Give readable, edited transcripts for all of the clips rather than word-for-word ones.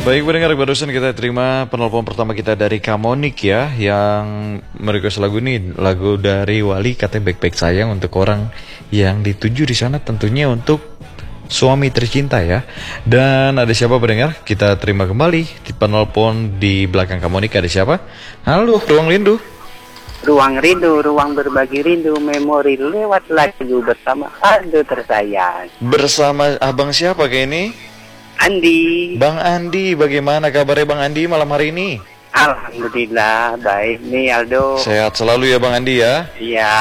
Baik pendengar, barusan kita terima penelpon pertama kita dari Kamonik ya, yang merequest lagu ini, lagu dari Wali, katanya baik-baik sayang untuk orang yang dituju di sana, tentunya untuk suami tercinta ya. Dan ada siapa pendengar? Kita terima kembali di penelpon di belakang Kamonik, ada siapa? Halo, Ruang Rindu. Ruang rindu, ruang berbagi rindu, memori lewat lagu bersama Aldo tersayang. Bersama abang siapa kayak ini? Andi. Bang Andi, bagaimana kabarnya Bang Andi malam hari ini? Alhamdulillah, baik nih Aldo. Sehat selalu ya Bang Andi ya. Iya.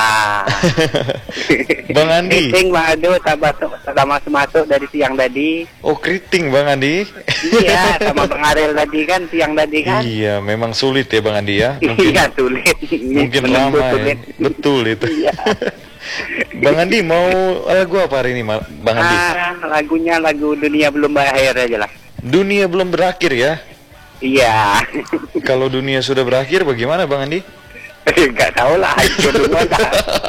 Bang Andi. Keriting Bang Aldo, sama masuk dari siang tadi. Oh, keriting Bang Andi. Iya, sama Bang Arel tadi kan, siang tadi kan. Iya, memang sulit ya Bang Andi ya. Iya, sulit. Mungkin lama ya. Betul itu. Iya. Bang Andi mau lagu apa hari ini Bang Andi? Lagunya lagu Dunia Belum Berakhir aja lah. Dunia belum berakhir ya. Iya. Kalau dunia sudah berakhir bagaimana Bang Andi? Gak tahu lah, itu dulu lah.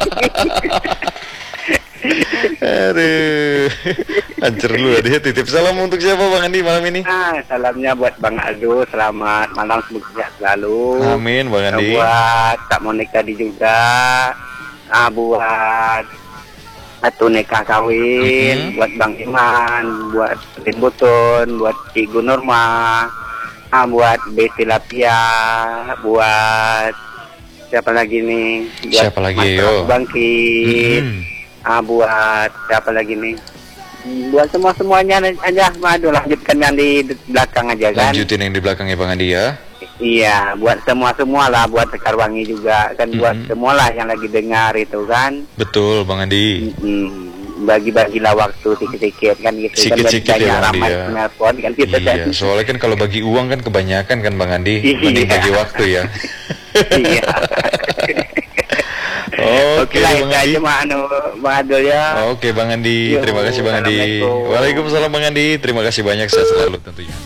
Aduh, hancur dulu dia. Titip salam untuk siapa Bang Andi malam ini? Salamnya buat Bang Aldo, selamat malam, semoga sehat selalu. Amin Bang Andi. Buat Kak Monik tadi juga, buat Atu Neka kawin, buat Bang Iman, buat Lin Butun, buat Ibu Norma, buat Besi Lapia, buat siapa lagi nih? Buat siapa lagi yo? Bangkit. Buat siapa lagi nih? Buat semuanya aja, madu lanjutkan yang di belakang aja kan. Lanjutin yang di belakangnya Bang Andi ya. Iya, buat semua lah, buat Sekarwangi juga kan, buat semua lah yang lagi dengar itu kan. Betul Bang Andi. Bagi-bagilah waktu sedikit-sedikit kan gitu. Sikit-sikit kan, ya Bang Andi ya. Nelpon, kan, gitu, iya, kan. soalnya kan kalau bagi uang kan kebanyakan kan Bang Andi. Mending Iya. bagi waktu ya. Iya. Oke lah, Bang itu Andi. aja Bang Ado ya. Oke Bang Andi, terima kasih Bang Andi. Assalamualaikum. Waalaikumsalam Bang Andi, terima kasih banyak, sehat selalu tentunya.